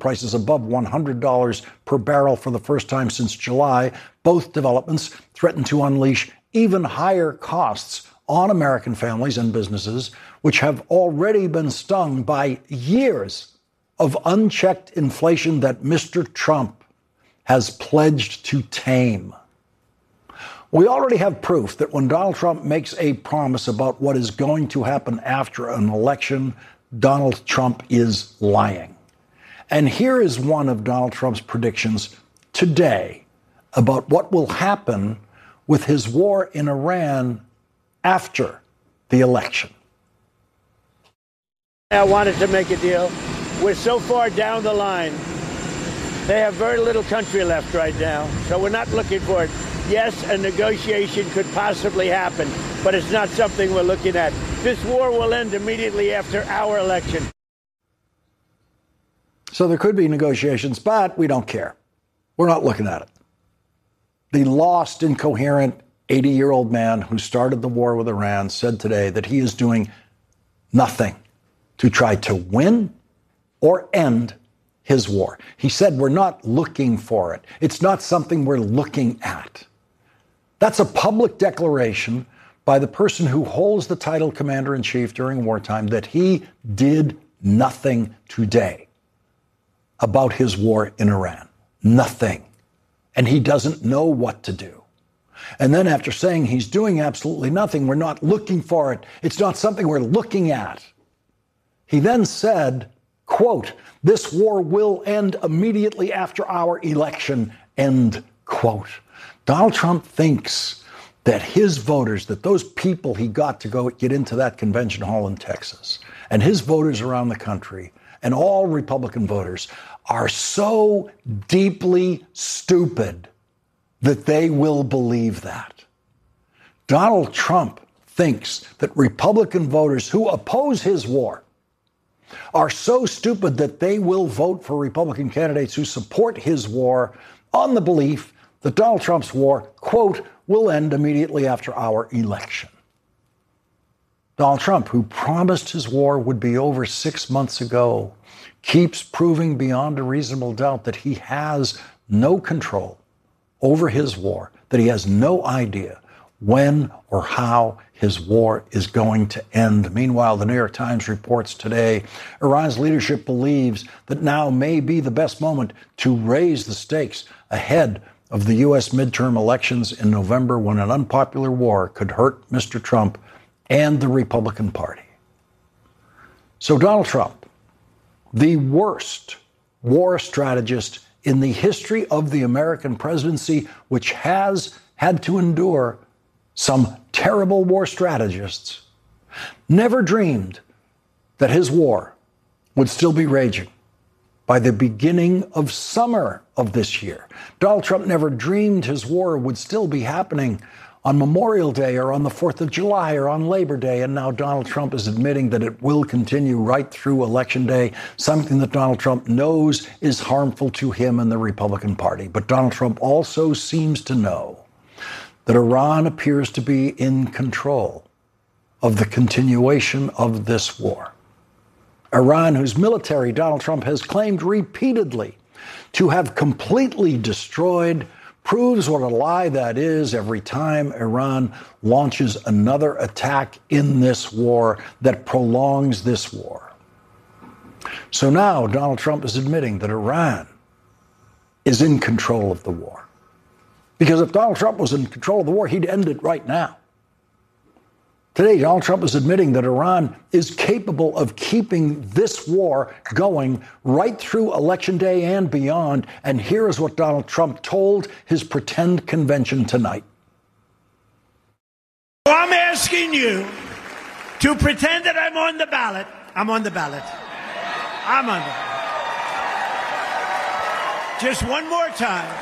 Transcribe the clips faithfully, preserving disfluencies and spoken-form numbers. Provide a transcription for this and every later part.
prices above one hundred dollars per barrel for the first time since July. Both developments threaten to unleash even higher costs on American families and businesses, which have already been stung by years of unchecked inflation that Mister Trump has pledged to tame. We already have proof that when Donald Trump makes a promise about what is going to happen after an election, Donald Trump is lying. And here is one of Donald Trump's predictions today about what will happen with his war in Iran after the election. I wanted to make a deal. We're so far down the line. They have very little country left right now, so we're not looking for it. Yes, a negotiation could possibly happen, but it's not something we're looking at. This war will end immediately after our election. So there could be negotiations, but we don't care. We're not looking at it. The lost, incoherent eighty-year-old man who started the war with Iran said today that he is doing nothing to try to win or end his war. He said, we're not looking for it. It's not something we're looking at. That's a public declaration by the person who holds the title commander-in-chief during wartime that he did nothing today about his war in Iran. Nothing. And he doesn't know what to do. And then after saying he's doing absolutely nothing, we're not looking for it. It's not something we're looking at. He then said, quote, this war will end immediately after our election, end quote. Donald Trump thinks that his voters, that those people he got to go get into that convention hall in Texas, and his voters around the country, and all Republican voters, are so deeply stupid that they will believe that. Donald Trump thinks that Republican voters who oppose his war are so stupid that they will vote for Republican candidates who support his war on the belief that Donald Trump's war, quote, will end immediately after our election. Donald Trump, who promised his war would be over six months ago, keeps proving beyond a reasonable doubt that he has no control over his war, that he has no idea when or how his war is going to end. Meanwhile, the New York Times reports today, Iran's leadership believes that now may be the best moment to raise the stakes ahead of the U S midterm elections in November, when an unpopular war could hurt Mister Trump and the Republican Party. So Donald Trump, the worst war strategist in the history of the American presidency, which has had to endure some terrible war strategists, never dreamed that his war would still be raging by the beginning of summer of this year. Donald Trump never dreamed his war would still be happening on Memorial Day or on the fourth of July or on Labor Day. And now Donald Trump is admitting that it will continue right through Election Day, something that Donald Trump knows is harmful to him and the Republican Party. But Donald Trump also seems to know that Iran appears to be in control of the continuation of this war. Iran, whose military Donald Trump has claimed repeatedly to have completely destroyed, proves what a lie that is every time Iran launches another attack in this war that prolongs this war. So now Donald Trump is admitting that Iran is in control of the war. Because if Donald Trump was in control of the war, he'd end it right now. Today, Donald Trump is admitting that Iran is capable of keeping this war going right through Election Day and beyond. And here is what Donald Trump told his pretend convention tonight. I'm asking you to pretend that I'm on the ballot. I'm on the ballot. I'm on the ballot. Just one more time.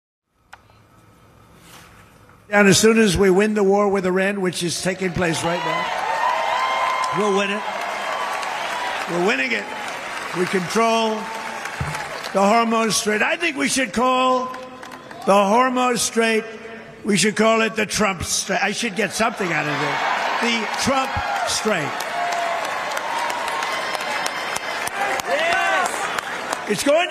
And as soon as we win the war with Iran, which is taking place right now, we'll win it. We're winning it. We control the Hormuz Strait. I think we should call the Hormuz Strait, we should call it the Trump Strait. I should get something out of this. The Trump Strait. Yes. It's going to